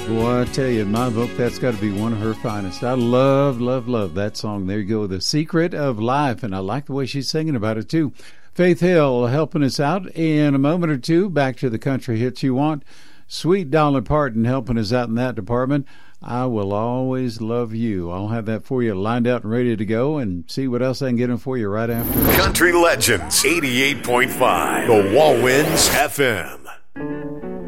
Boy, I tell you, in my book, that's got to be one of her finest. I love, love, love that song. There you go, The Secret of Life, and I like the way she's singing about it, too. Faith Hill helping us out in a moment or two. Back to the country hits you want. Sweet Dolly Parton helping us out in that department. I Will Always Love You. I'll have that for you lined out and ready to go, and see what else I can get in for you right after. Country Legends 88.5, The Wallwinds FM.